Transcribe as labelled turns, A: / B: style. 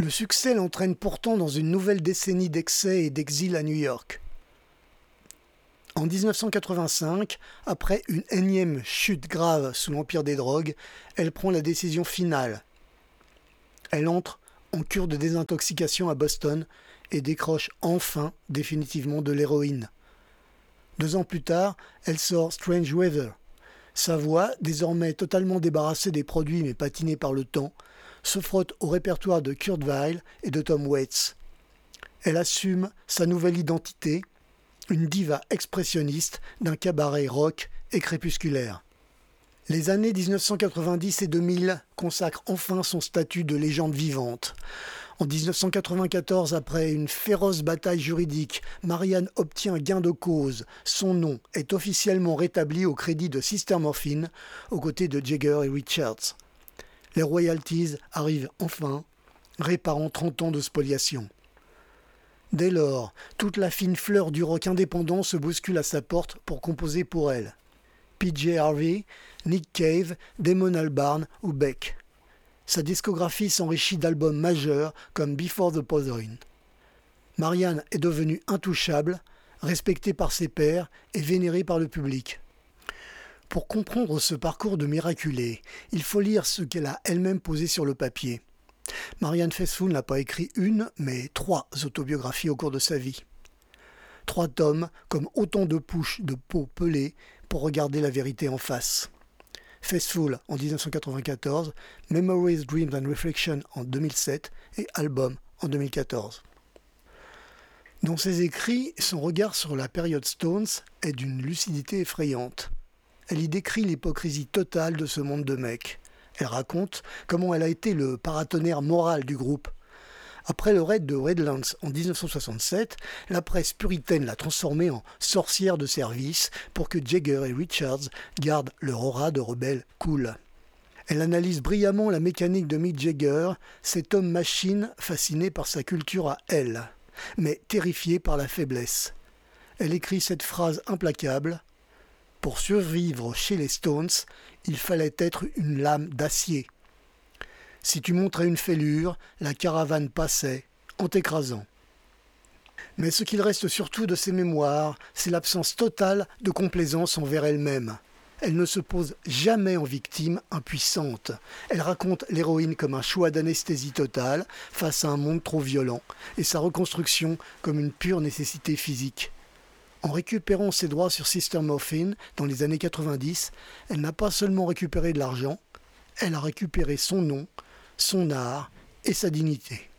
A: Le succès l'entraîne pourtant dans une nouvelle décennie d'excès et d'exil à New York. En 1985, après une énième chute grave sous l'empire des drogues, elle prend la décision finale. Elle entre en cure de désintoxication à Boston et décroche enfin définitivement de l'héroïne. 2 ans plus tard, elle sort Strange Weather. Sa voix, désormais totalement débarrassée des produits mais patinée par le temps, se frotte au répertoire de Kurt Weill et de Tom Waits. Elle assume sa nouvelle identité, une diva expressionniste d'un cabaret rock et crépusculaire. Les années 1990 et 2000 consacrent enfin son statut de légende vivante. En 1994, après une féroce bataille juridique, Marianne obtient gain de cause. Son nom est officiellement rétabli au crédit de Sister Morphine, aux côtés de Jagger et Richards. Les royalties arrivent enfin, réparant 30 ans de spoliation. Dès lors, toute la fine fleur du rock indépendant se bouscule à sa porte pour composer pour elle. PJ Harvey, Nick Cave, Damon Albarn ou Beck. Sa discographie s'enrichit d'albums majeurs comme Before the Poison. Marianne est devenue intouchable, respectée par ses pairs et vénérée par le public. Pour comprendre ce parcours de miraculée, il faut lire ce qu'elle a elle-même posé sur le papier. Marianne Faithfull n'a pas écrit une, mais 3 autobiographies au cours de sa vie. 3 tomes comme autant de pushs de peau pelée pour regarder la vérité en face. Faithfull en 1994, Memories, Dreams and Reflections en 2007 et Album en 2014. Dans ses écrits, son regard sur la période Stones est d'une lucidité effrayante. Elle y décrit l'hypocrisie totale de ce monde de mecs. Elle raconte comment elle a été le paratonnerre moral du groupe. Après le raid de Redlands en 1967, la presse puritaine l'a transformée en sorcière de service pour que Jagger et Richards gardent leur aura de rebelles cool. Elle analyse brillamment la mécanique de Mick Jagger, cet homme machine fasciné par sa culture à elle, mais terrifié par la faiblesse. Elle écrit cette phrase implacable: « Pour survivre chez les Stones, il fallait être une lame d'acier. Si tu montrais une fêlure, la caravane passait, en t'écrasant. » Mais ce qu'il reste surtout de ses mémoires, c'est l'absence totale de complaisance envers elle-même. Elle ne se pose jamais en victime impuissante. Elle raconte l'héroïne comme un choix d'anesthésie totale face à un monde trop violent, et sa reconstruction comme une pure nécessité physique. En récupérant ses droits sur Sister Morphine dans les années 90, elle n'a pas seulement récupéré de l'argent, elle a récupéré son nom, son art et sa dignité.